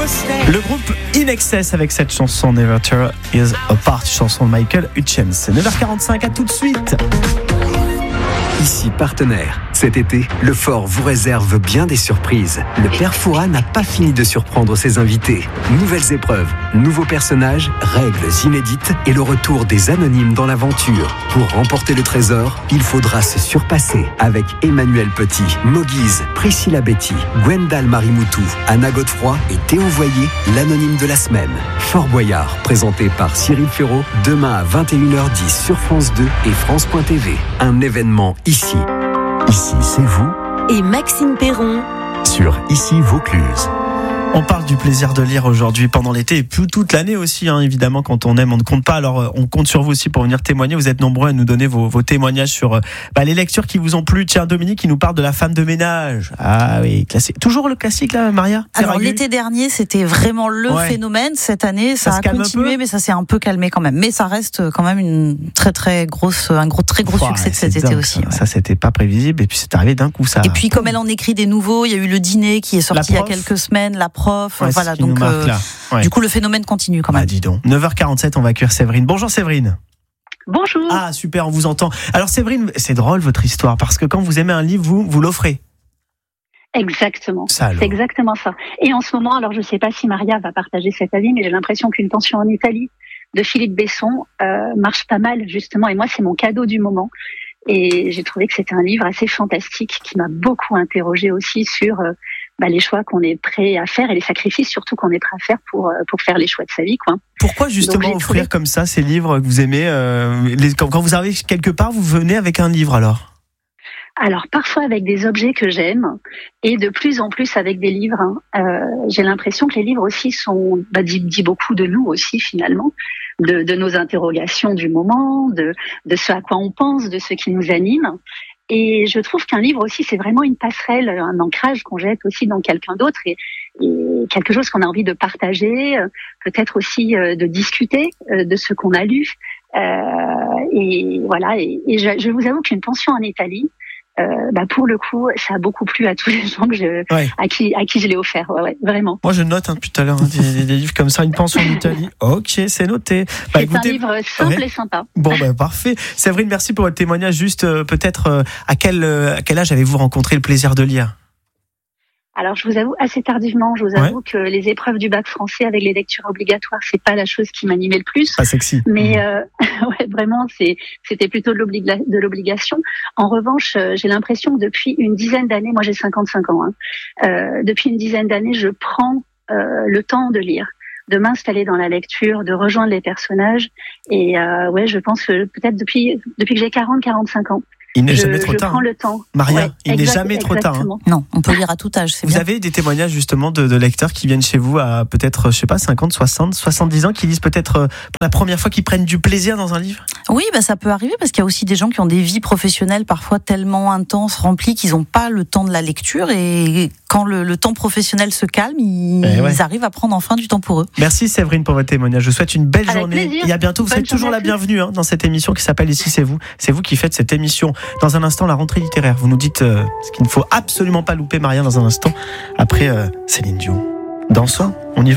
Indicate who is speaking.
Speaker 1: Le groupe In Excess avec cette chanson Never Tear Is Apart, chanson de Michael Hutchence. 9h45, à tout de suite.
Speaker 2: Ici partenaire. Cet été, le Fort vous réserve bien des surprises. Le Père Fouras n'a pas fini de surprendre ses invités. Nouvelles épreuves, nouveaux personnages, règles inédites et le retour des anonymes dans l'aventure. Pour remporter le trésor, il faudra se surpasser avec Emmanuel Petit, Moguise, Priscilla Betty, Gwendal Marimoutou, Anna Godefroy et Théo Voyer, l'anonyme de la semaine. Fort Boyard, présenté par Cyril Ferraud, demain à 21h10 sur France 2 et France.tv. Un événement ici. Ici, c'est vous.
Speaker 3: Et Maxime Perron.
Speaker 2: Sur Ici Vaucluse.
Speaker 1: On parle du plaisir de lire aujourd'hui pendant l'été et puis toute l'année aussi, évidemment, quand on aime, on ne compte pas. Alors, on compte sur vous aussi pour venir témoigner. Vous êtes nombreux à nous donner vos témoignages sur les lectures qui vous ont plu. Tiens, Dominique qui nous parle de La femme de ménage. Ah oui, classique. Toujours le classique, là, Maria?
Speaker 4: Alors, l'été dernier, c'était vraiment le phénomène. Cette année, ça a continué, mais ça s'est un peu calmé quand même. Mais ça reste quand même une très gros succès de cet été aussi.
Speaker 1: Ça, c'était pas prévisible et puis c'est arrivé d'un coup, ça.
Speaker 4: Et puis, comme elle en écrit des nouveaux, il y a eu Le Dîner qui est sorti il y a quelques semaines, La Prof, voilà, donc du coup le phénomène continue quand même.
Speaker 1: Dis donc. 9h47, on va accueillir Séverine. Bonjour Séverine.
Speaker 5: Bonjour.
Speaker 1: Ah super, on vous entend. Alors Séverine, c'est drôle votre histoire parce que quand vous aimez un livre, vous l'offrez.
Speaker 5: Exactement, c'est exactement ça. Et en ce moment, alors je ne sais pas si Maria va partager cet avis, mais j'ai l'impression qu'Une pension en Italie de Philippe Besson marche pas mal justement, et moi c'est mon cadeau du moment. Et j'ai trouvé que c'était un livre assez fantastique qui m'a beaucoup interrogée aussi sur les choix qu'on est prêt à faire et les sacrifices surtout qu'on est prêt à faire pour faire les choix de sa vie, quoi.
Speaker 1: Pourquoi justement offrir comme ça ces livres que vous aimez quand vous arrivez quelque part, vous venez avec un livre alors?
Speaker 5: Alors parfois avec des objets que j'aime et de plus en plus avec des livres. J'ai l'impression que les livres aussi sont dit beaucoup de nous aussi finalement, de nos interrogations du moment, de ce à quoi on pense, de ce qui nous anime. Et je trouve qu'un livre aussi c'est vraiment une passerelle, un ancrage qu'on jette aussi dans quelqu'un d'autre et quelque chose qu'on a envie de partager, peut-être aussi de discuter de ce qu'on a lu. Et voilà. Et je vous avoue qu'Une pension en Italie, pour le coup, ça a beaucoup plu à tous les gens à qui je l'ai offert. Ouais, vraiment.
Speaker 1: Moi, je note depuis tout à l'heure des livres comme ça, Une pension en Italie. Ok, c'est noté.
Speaker 5: Écoutez, un livre simple et sympa.
Speaker 1: Bon, parfait. Séverine, merci pour votre témoignage. Juste, peut-être, à quel âge avez-vous rencontré le plaisir de lire?
Speaker 5: Alors, je vous avoue, assez tardivement, que les épreuves du bac français avec les lectures obligatoires, c'est pas la chose qui m'animait le plus.
Speaker 1: Pas sexy.
Speaker 5: Mais vraiment, c'était plutôt de l'obligation. En revanche, j'ai l'impression que depuis une dizaine d'années, moi j'ai 55 ans, depuis une dizaine d'années, je prends le temps de lire, de m'installer dans la lecture, de rejoindre les personnages. Et je pense que peut-être depuis que j'ai 40-45 ans.
Speaker 1: Il n'est jamais trop tard.
Speaker 5: Je prends le temps.
Speaker 1: Maria, il n'est jamais trop tard.
Speaker 4: Non, on peut lire à tout âge, c'est
Speaker 1: Vous
Speaker 4: bien.
Speaker 1: avez des témoignages justement de lecteurs qui viennent chez vous à peut-être, 50, 60, 70 ans, qui lisent peut-être pour la première fois, qui prennent du plaisir dans un livre?
Speaker 4: Oui, ça peut arriver parce qu'il y a aussi des gens qui ont des vies professionnelles parfois tellement intenses, remplies, qu'ils n'ont pas le temps de la lecture et quand le temps professionnel se calme, ils arrivent à prendre enfin du temps pour eux.
Speaker 1: Merci Séverine pour votre témoignage. Je vous souhaite une belle
Speaker 5: Avec
Speaker 1: journée
Speaker 5: plaisir.
Speaker 1: Et à bientôt. Vous êtes toujours la bienvenue dans cette émission qui s'appelle Ici c'est vous. C'est vous qui faites cette émission. Dans un instant, la rentrée littéraire. Vous nous dites ce qu'il ne faut absolument pas louper, Maria, dans un instant. Après Céline Dion. Dansons, on y va.